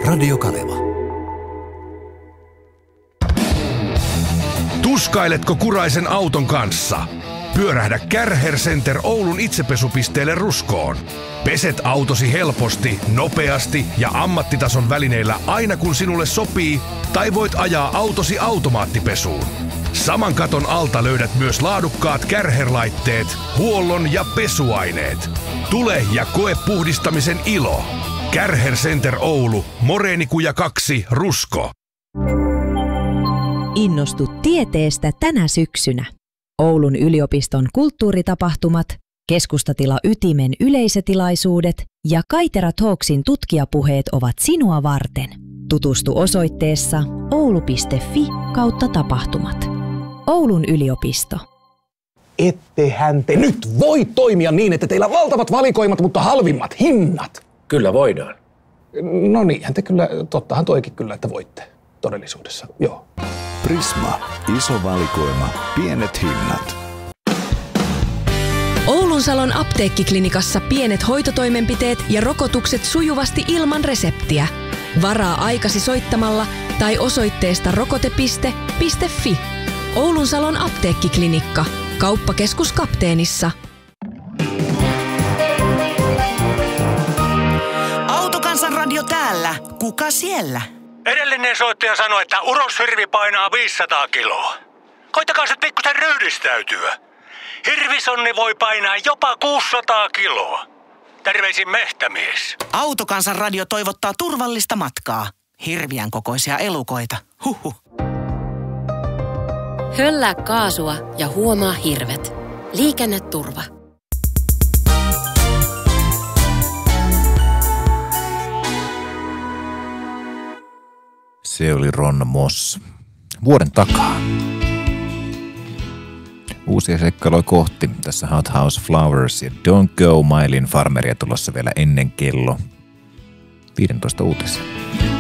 Radio Kaleva. Tuskailetko kuraisen auton kanssa? Pyörähdä Kärher Center Oulun itsepesupisteelle Ruskoon. Peset autosi helposti, nopeasti ja ammattitason välineillä aina kun sinulle sopii, tai voit ajaa autosi automaattipesuun. Saman katon alta löydät myös laadukkaat Kärher-laitteet, huollon ja pesuaineet. Tule ja koe puhdistamisen ilo. Kärher Center Oulu, Moreenikuja 2, Rusko. Innostu tieteestä tänä syksynä. Oulun yliopiston kulttuuritapahtumat, Keskustatila Ytimen yleisötilaisuudet ja Kaitera Talksin tutkijapuheet ovat sinua varten. Tutustu osoitteessa oulu.fi/tapahtumat. Oulun yliopisto. Ettehän te nyt voi toimia niin, että teillä on valtavat valikoimat, mutta halvimmat hinnat. Kyllä voidaan. No niinhän te kyllä, tottahan toikin kyllä, että voitte todellisuudessa, joo. Prisma. Iso valikoima. Pienet hinnat. Oulunsalon apteekkiklinikassa pienet hoitotoimenpiteet ja rokotukset sujuvasti ilman reseptiä. Varaa aikasi soittamalla tai osoitteesta rokote.fi. Oulunsalon apteekkiklinikka. Kauppakeskus Kapteenissa. Autokansan radio täällä. Kuka siellä? Edellinen soittaja sanoi, että uroshirvi painaa 500 kiloa. Koittakaa sit pikkusen ryhdistäytyä. Hirvisonni voi painaa jopa 600 kiloa. Terveisin Mehtämies. Autokansan radio toivottaa turvallista matkaa. Hirviän kokoisia elukoita. Huhhuh. Höllää kaasua ja huomaa hirvet. Liikenneturva. Se oli Ron Moss. Vuoden takaa. Uusia seikkailuja kohti. Tässä Hot House Flowers ja Don't Go Mailin Farmeria tulossa vielä ennen kello 15 uutisia.